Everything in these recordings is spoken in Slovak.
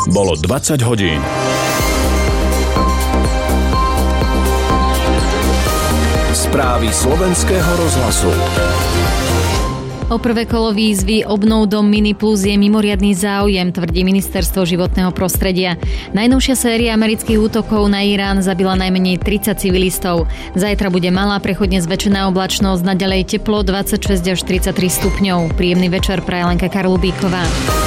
Bolo 20 hodín. Správy slovenského rozhlasu. O prvé kolo výzvy Obnov dom Mini Plus je mimoriadny záujem, tvrdí Ministerstvo životného prostredia. Najnovšia séria amerických útokov na Irán zabila najmenej 30 civilistov. Zajtra bude malá prechodne zväčšená oblačnosť, naďalej teplo 26 až 33 stupňov. Príjemný večer praje Lenka Karlubíková.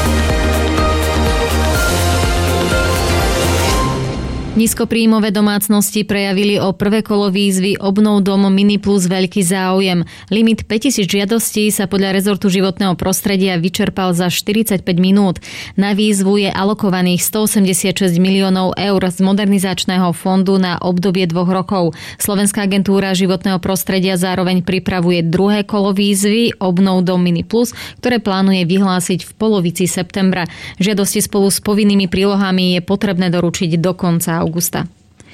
Nízkopríjmové domácnosti prejavili o prvé kolo výzvy Obnov dom Mini Plus veľký záujem. Limit 5000 žiadostí sa podľa rezortu životného prostredia vyčerpal za 45 minút. Na výzvu je alokovaných 186 miliónov eur z modernizačného fondu na obdobie 2 rokov. Slovenská agentúra životného prostredia zároveň pripravuje druhé kolo výzvy Obnov dom Mini Plus, ktoré plánuje vyhlásiť v polovici septembra. Žiadosti spolu s povinnými prílohami je potrebné doručiť do konca augusta.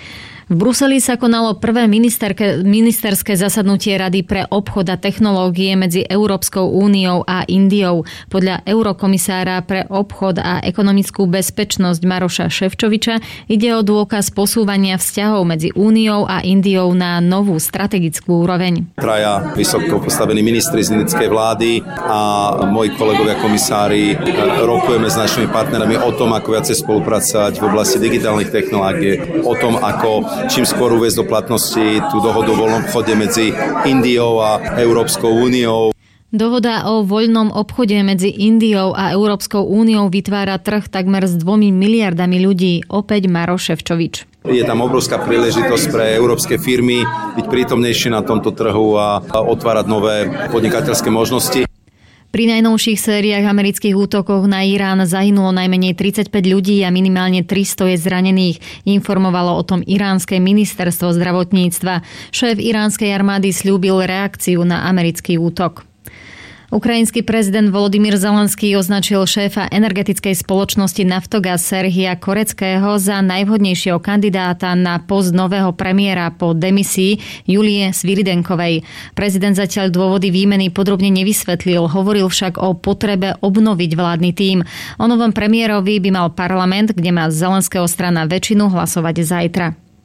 V Bruseli sa konalo prvé ministerské zasadnutie Rady pre obchod a technológie medzi Európskou úniou a Indiou. Podľa eurokomisára pre obchod a ekonomickú bezpečnosť Maroša Šefčoviča ide o dôkaz posúvania vzťahov medzi Úniou a Indiou na novú strategickú úroveň. Traja vysoko postavení ministri z indickej vlády a moji kolegovia komisári rokujeme s našimi partnerami o tom, ako viacej spolupracovať v oblasti digitálnych technológií, o tom, ako čím skôr uviesť do platnosti tú dohodu o voľnom obchode medzi Indiou a Európskou úniou. Dohoda o voľnom obchode medzi Indiou a Európskou úniou vytvára trh takmer s 2 miliardami ľudí. Opäť Maroš Šefčovič. Je tam obrovská príležitosť pre európske firmy byť prítomnejšie na tomto trhu a otvárať nové podnikateľské možnosti. Pri najnovších sériách amerických útokoch na Irán zahynulo najmenej 35 ľudí a minimálne 300 je zranených. Informovalo o tom iránske ministerstvo zdravotníctva. Šéf iránskej armády sľúbil reakciu na americký útok. Ukrajinský prezident Volodymyr Zelenský označil šéfa energetickej spoločnosti Naftogaz Serhija Koreckého za najvhodnejšieho kandidáta na post nového premiéra po demisii Julie Sviridenkovej. Prezident zatiaľ dôvody výmeny podrobne nevysvetlil, hovoril však o potrebe obnoviť vládny tím. O novom premiérovi by mal parlament, kde má Zelenského strana väčšinu, hlasovať zajtra.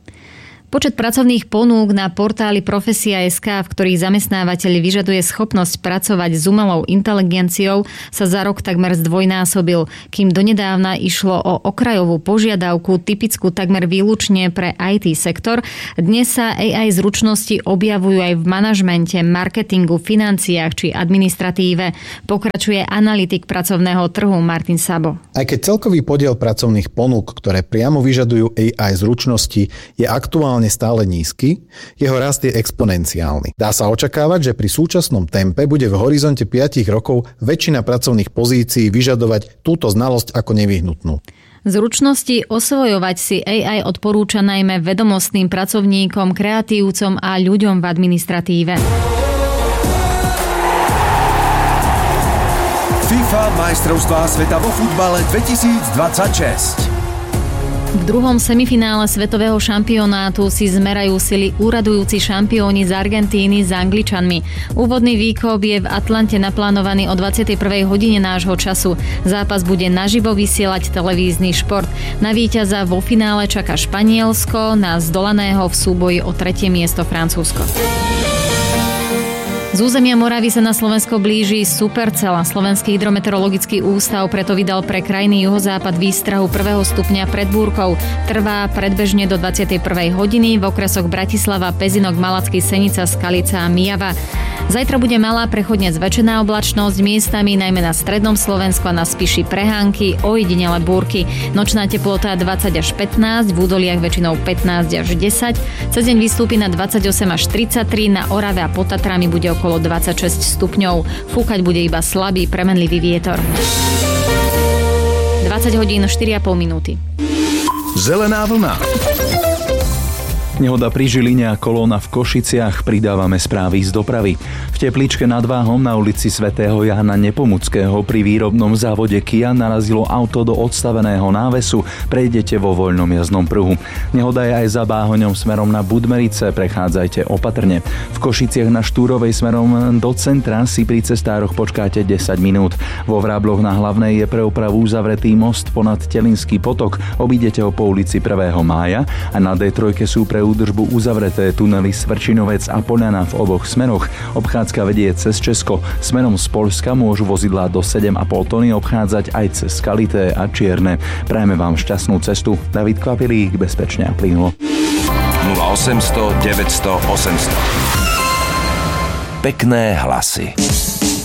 Počet pracovných ponúk na portáli Profesia.sk, v ktorých zamestnávateľ vyžaduje schopnosť pracovať s umelou inteligenciou, sa za rok takmer zdvojnásobil. Kým donedávna išlo o okrajovú požiadavku typickú takmer výlučne pre IT sektor, dnes sa AI zručnosti objavujú aj v manažmente, marketingu, financiách či administratíve. Pokračuje analytik pracovného trhu Martin Sabo. Aj keď celkový podiel pracovných ponúk, ktoré priamo vyžadujú AI zručnosti, je aktuálne stále nízky, jeho rast je exponenciálny. Dá sa očakávať, že pri súčasnom tempe bude v horizonte 5 rokov väčšina pracovných pozícií vyžadovať túto znalosť ako nevyhnutnú. Zručnosti osvojovať si AI odporúča najmä vedomostným pracovníkom, kreatívcom a ľuďom v administratíve. FIFA majstrovstvá sveta vo futbale 2026. V druhom semifinále svetového šampionátu si zmerajú sily úradujúci šampióni z Argentíny s Angličanmi. Úvodný výkop je v Atlante naplánovaný o 21. hodine nášho času. Zápas bude naživo vysielať televízny šport. Na víťaza vo finále čaká Španielsko, na zdolaného v súboji o 3. miesto Francúzsko. Z územia Moravy sa na Slovensko blíži supercel. Slovenský hydrometeorologický ústav preto vydal pre krajiny juhozápad výstrahu 1. stupňa pred búrkou. Trvá predbežne do 21. hodiny v okresoch Bratislava, Pezinok, Malacký, Senica, Skalica a Myjava. Zajtra bude malá prechodne zväčšená oblačnosť, miestami najmä na strednom Slovensku a na Spiši prehánky, ojedinele búrky. Nočná teplota 20 až 15, v údoliach väčšinou 15 až 10. Cez deň vystúpi na 28 až 33, na Orave a pod Tatrami bude okolo 26 stupňov. Fúkať bude iba slabý premenlivý vietor. 20 hodín 4,5 minúty. Zelená vlna. Nehoda pri Žiline a kolóna v Košiciach, pridávame správy z dopravy. V tepličke nad Váhom na ulici svätého Jána Nepomuckého pri výrobnom závode Kia narazilo auto do odstaveného návesu, prejdete vo voľnom jazdnom pruhu. Nehoda je aj za Báhoňom smerom na Budmerice, prechádzajte opatrne. V Košiciach na Štúrovej smerom do centra si pri cestároch počkáte 10 minút. Vo Vrábloch na Hlavnej je pre opravu uzavretý most ponad Telinský potok, obídete ho po ulici 1. mája a na D3 sú pre údržbu uzavreté tunely Svrčinovec a Poľana v oboch smeroch. Obchádzka vedie cez Česko. Smerom z Poľska môžu vozidlá do 7,5 tony obchádzať aj cez Skalité a Čierne. Prajeme vám šťastnú cestu. David Kvapilík, bezpečne a plynulo. 0800 900 800. Pekné hlasy.